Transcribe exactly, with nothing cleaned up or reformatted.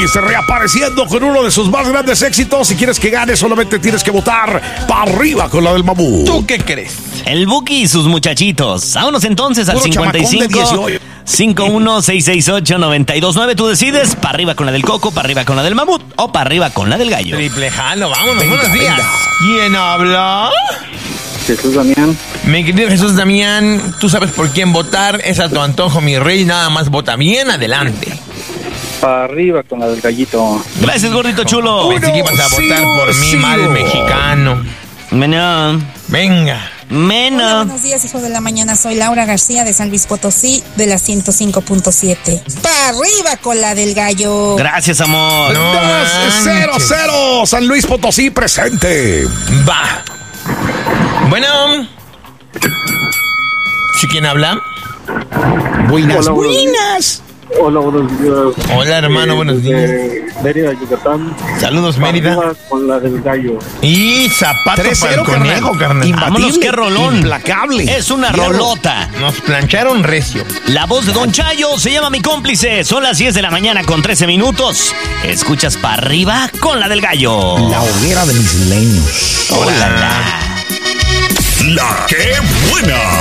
Y se reapareciendo con uno de sus más grandes éxitos. Si quieres que gane, solamente tienes que votar para arriba con la del Mamut. ¿Tú qué crees? El Buki y sus muchachitos. Vámonos entonces al Puro cincuenta y cinco, chamacón de cincuenta y uno, seiscientos sesenta y ocho, noventa y dos nueve. Tú decides, para arriba con la del Coco, para arriba con la del Mamut o para arriba con la del Gallo. Triple jalo, vámonos, Venga, buenos días. venga. ¿Quién habla? Jesús Damián. Mi querido Jesús Damián, tú sabes por quién votar, es a tu antojo, mi rey, nada más vota bien, adelante. Para arriba con la del Gallito. Gracias, gordito chulo. Pensé que ibas a votar sigo, por mí, sigo. mal mexicano. Mena, Venga. Hola, mena. buenos días, hijos de la mañana. Soy Laura García de San Luis Potosí, de la ciento cinco punto siete. ¡Para arriba con la del Gallo! Gracias, amor. No Dos, manches. cero, cero. San Luis Potosí presente. Va. Bueno. ¿Sí quién habla? Buenas, Hola, buenos buenas. Hola, buenos días. Hola, hermano, Eh, buenos días. desde Mérida, Yucatán. Saludos, Para Mérida. arriba con la del Gallo. Y zapato para tres el cero, conejo, carnal. Vámonos, qué rolón. Implacable. Es una Fierro. rolota. Nos plancharon recio. La voz de Don Chayo se llama Mi Cómplice. Son las diez de la mañana con trece minutos. Escuchas para arriba con la del Gallo. La hoguera de mis leños. Hola, la. La que buena.